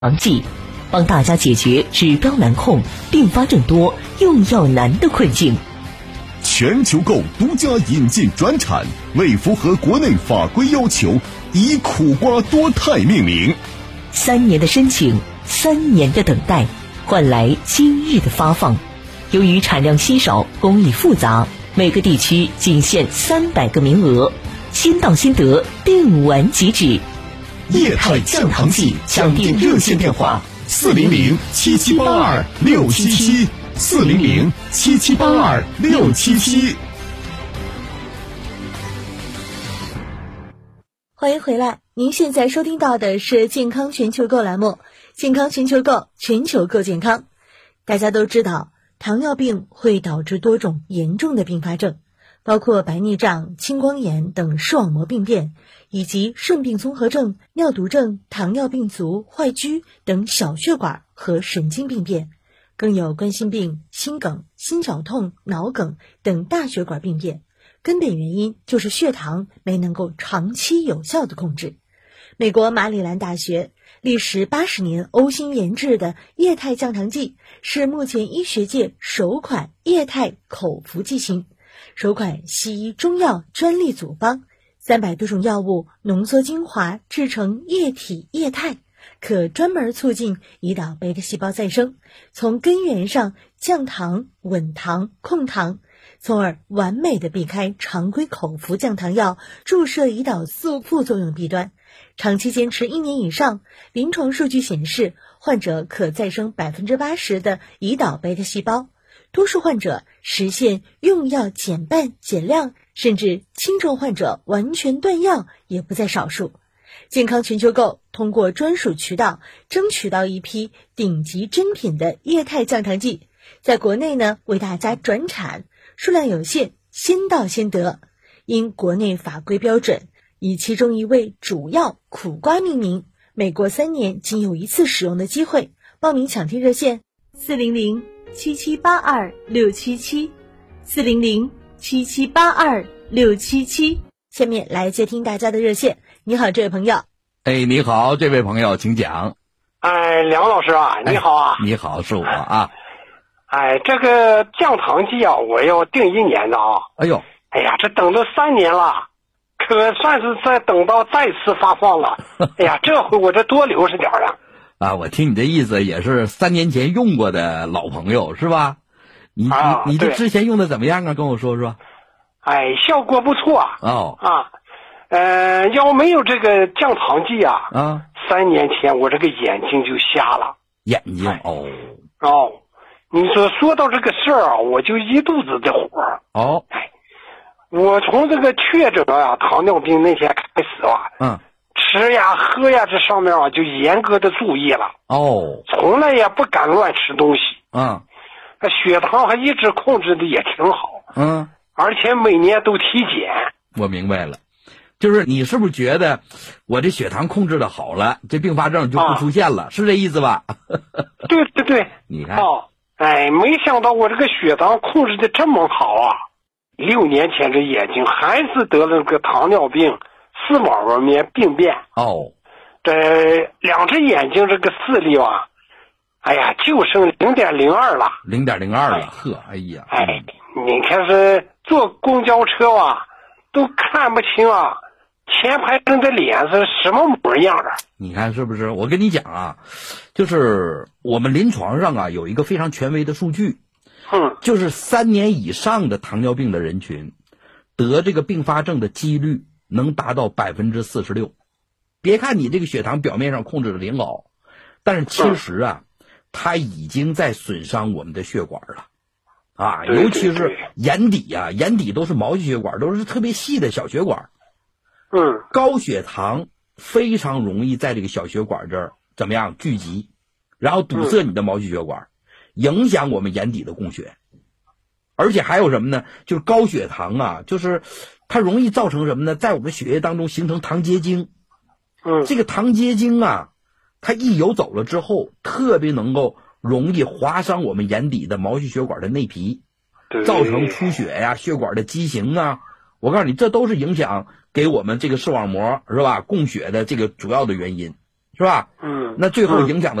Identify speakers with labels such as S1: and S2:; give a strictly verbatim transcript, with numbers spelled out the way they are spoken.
S1: 防剂，帮大家解决指标难控、并发症多、用药难的困境。
S2: 全球购独家引进专产，为符合国内法规要求，以苦瓜多肽命名。
S1: 三年的申请，三年的等待，换来今日的发放。由于产量稀少，工艺复杂，每个地区仅限三百个名额，先到先得，定完即止。
S2: 液态降糖剂抢订热线电话：四零零七七八二六七七，四零零七七八二六七七。
S3: 欢迎回来，您现在收听到的是健康全球购栏目，健康全球购，全球购健康。大家都知道，糖尿病会导致多种严重的并发症，包括白内障、青光眼等视网膜病变，以及肾病综合症、尿毒症、糖尿病足、坏疽等小血管和神经病变，更有冠心病、心梗、心绞痛、脑梗等大血管病变。根本原因就是血糖没能够长期有效的控制。美国马里兰大学历时八十年呕心研制的液态降糖剂，是目前医学界首款液态口服剂型，首款西医中药专利组方，三百多种药物浓缩精华制成液体液态，可专门促进胰岛贝塔细胞再生，从根源上降糖、稳糖、控糖，从而完美的避开常规口服降糖药注射胰岛素副作用弊端。长期坚持一年以上，临床数据显示，患者可再生 百分之八十 的胰岛贝塔细胞，多数患者实现用药减半减量，甚至轻症患者完全断药也不在少数。健康全球购通过专属渠道争取到一批顶级珍品的液态降糖剂，在国内呢为大家转产，数量有限，先到先得。因国内法规标准，以其中一味主药苦瓜命名，每过三年仅有一次使用的机会。报名抢订热线：四零零七七八二六七七，四零零七七八二六七七。下面来接听大家的热线。你好，这位朋友。
S4: 哎，你好，这位朋友，请讲。
S5: 哎，梁老师啊，你好啊。
S4: 哎、你好，是我啊。
S5: 哎，这个降糖剂啊，我要订一年的啊。
S4: 哎呦，
S5: 哎呀，这等了三年了，可算是在等到再次发放了。哎呀，这回我这多留着点啊。
S4: 啊，我听你这意思也是三年前用过的老朋友是吧？你、啊、你你这之前用的怎么样啊？跟我说说。
S5: 哎，效果不错啊。
S4: 哦。
S5: 啊，呃，要没有这个降糖剂啊，
S4: 啊，
S5: 三年前我这个眼睛就瞎了。
S4: 眼睛、哎、哦。
S5: 哦，你说说到这个事儿啊，我就一肚子的火。
S4: 哦。
S5: 哎，我从这个确诊啊糖尿病那天开始啊，
S4: 嗯，
S5: 吃呀喝呀这上面啊就严格的注意了。
S4: 哦。
S5: 从来也不敢乱吃东西。
S4: 嗯。
S5: 血糖还一直控制的也挺好。
S4: 嗯。
S5: 而且每年都体检。
S4: 我明白了，就是你是不是觉得我这血糖控制的好了，这并发症就不出现了，啊、是这意思吧？
S5: 对对对，
S4: 你看，
S5: 哦，哎，没想到我这个血糖控制的这么好啊！六年前这眼睛还是得了个糖尿病视网膜炎病变。
S4: 哦，
S5: 这两只眼睛这个视力啊，哎呀，就剩零点零二了。
S4: 零点零二了，呵，哎呀，
S5: 哎，你看是坐公交车啊，都看不清啊，前排人的脸是什么模样的？
S4: 你看是不是？我跟你讲啊，就是我们临床上啊有一个非常权威的数据，
S5: 嗯，
S4: 就是三年以上的糖尿病的人群，得这个并发症的几率能达到百分之四十六。别看你这个血糖表面上控制的挺好，但是其实啊，嗯、它已经在损伤我们的血管了。啊，尤其是眼底啊，眼底都是毛细血管，都是特别细的小血管。
S5: 嗯，
S4: 高血糖非常容易在这个小血管这儿怎么样聚集，然后堵塞你的毛细血管，影响我们眼底的供血。而且还有什么呢？就是高血糖啊，就是它容易造成什么呢？在我们血液当中形成糖结晶。
S5: 嗯，
S4: 这个糖结晶啊，它一游走了之后，特别能够容易划伤我们眼底的毛细血管的内皮，造成出血呀、血管的畸形啊。我告诉你，这都是影响给我们这个视网膜是吧供血的这个主要的原因，是是吧？
S5: 嗯，
S4: 那最后影响的